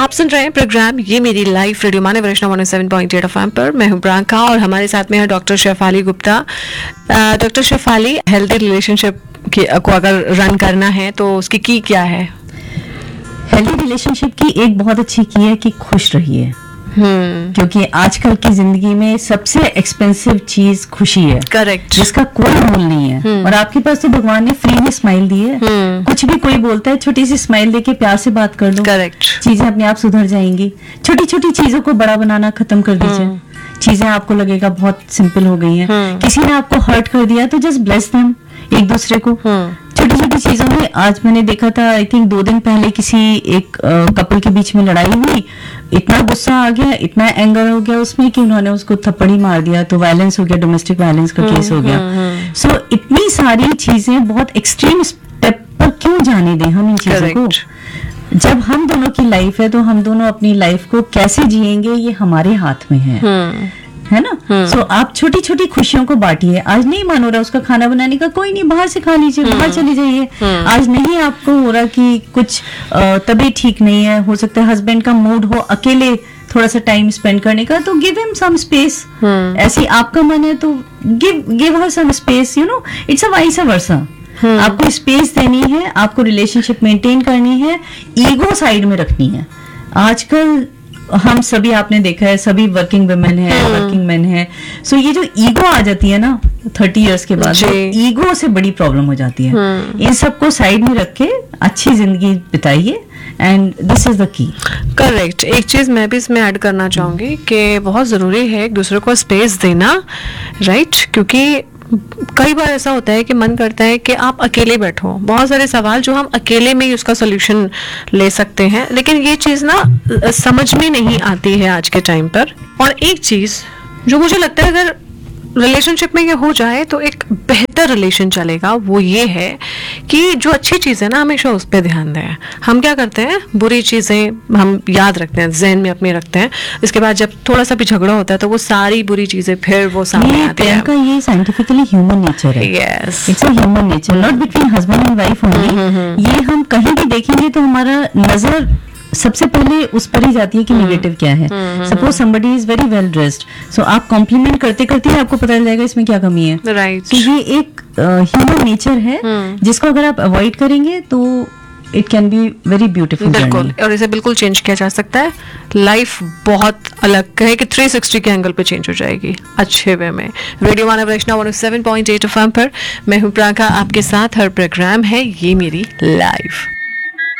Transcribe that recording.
आप सुन रहे हैं प्रोग्राम ये मेरी लाइफ रेडियो माने वैष्णव 107.8 एफएम पर। मैं हूं प्रियंका और हमारे साथ में है doctor Shefali Gupta. Doctor Shefali, healthy relationship को अगर रन करना है तो उसकी की क्या है? हेल्दी रिलेशनशिप की एक बहुत अच्छी की है कि खुश रहिए, क्योंकि आजकल की जिंदगी में सबसे एक्सपेंसिव चीज खुशी है। करेक्ट। जिसका कोई मूल नहीं है। और आपके पास तो भगवान ने फ्री में स्माइल दी है। कुछ भी कोई बोलता है, छोटी सी स्माइल देके प्यार से बात कर लो, करेक्ट, चीजें अपने आप सुधर जाएंगी। छोटी छोटी चीजों को बड़ा बनाना खत्म कर दीजिए। चीजें आपको लगेगा बहुत सिंपल हो गई हैं। किसी ने आपको हर्ट कर दिया तो जस्ट ब्लेस देम, एक दूसरे को। छोटी छोटी चीजों में आज मैंने देखा था, आई थिंक 2 दिन पहले किसी एक कपल के बीच में लड़ाई हुई। इतना गुस्सा आ गया, इतना एंगर हो गया उसमें कि उन्होंने उसको थप्पड़ ही मार दिया, तो वायलेंस हो गया, डोमेस्टिक वायलेंस का केस हो गया। सो इतनी सारी चीजें बहुत एक्सट्रीम स्टेप पर क्यों जाने दें हम इन चीजों को? जब हम दोनों की लाइफ है तो हम दोनों अपनी लाइफ को कैसे जिएंगे ये हमारे हाथ में है ना? सो आप छोटी छोटी खुशियों को बांटिए। आज नहीं मन हो रहा उसका खाना बनाने का, कोई नहीं, बाहर से खा लीजिए, बाहर चले जाइए। आज नहीं आपको हो रहा कि कुछ तबीयत ठीक नहीं है, हो सकता है हस्बैंड का मूड हो अकेले थोड़ा सा टाइम स्पेंड करने का, तो गिव हिम सम स्पेस। ऐसी आपका मन है तो give her some space, you know, it's a vice versa. आपको स्पेस देनी है, आपको रिलेशनशिप मेंटेन करनी है, ईगो साइड में रखनी है। आजकल हम सभी, आपने देखा है, सभी वर्किंग वुमेन है, वर्किंग मैन है। सो ये जो ईगो आ जाती है ना 30 इयर्स के बाद, ईगो से बड़ी प्रॉब्लम हो जाती है। इन सबको साइड में रख के अच्छी जिंदगी बिताइए, and this is the key. Correct. एक चीज मैं भी इसमें ऐड करना चाहूंगी कि बहुत जरूरी है एक दूसरे को स्पेस देना, राइट? क्योंकि कई बार ऐसा होता है कि मन करता है कि आप अकेले बैठो, बहुत सारे सवाल जो हम अकेले में ही उसका सोल्यूशन ले सकते हैं, लेकिन ये चीज़ ना समझ में नहीं आती है आज के टाइम पर। और एक चीज़ जो मुझे लगता है अगर रिलेशनशिप में ये हो जाए तो एक बेहतर रिलेशन चलेगा, वो ये है कि जो अच्छी चीज़ है ना हमेशा उस पर ध्यान दें। हम क्या करते हैं, बुरी चीज़ें हम याद रखते हैं, जहन में अपने रखते हैं, इसके बाद जब थोड़ा सा भी झगड़ा होता है तो वो सारी बुरी चीज़ें फिर वो सामने आती है। ये साइंटिफिकली ह्यूमन नेचर है। Yes, it's a human nature, not between husband and wife only. ये हम कहीं भी देखेंगे तो हमारा नजर सबसे पहले उस पर ही जाती है कि नेगेटिव क्या है। Suppose somebody is very well dressed, सो आप कॉम्प्लीमेंट करते करते ही आपको पता चल जाएगा इसमें क्या कमी है। राइट। तो ये एक ह्यूमन नेचर है जिसको अगर आप अवॉइड करेंगे तो it can be very beautiful. बिल्कुल, और इसे बिल्कुल चेंज किया जा सकता है। लाइफ बहुत अलग कहे कि 360 के एंगल पे चेंज हो जाएगी, अच्छे वे में। रेडियो माने वैष्णव 107.8 एफएम पर मैं हूँ प्रियंका, आपके साथ हर प्रोग्राम है ये मेरी लाइफ।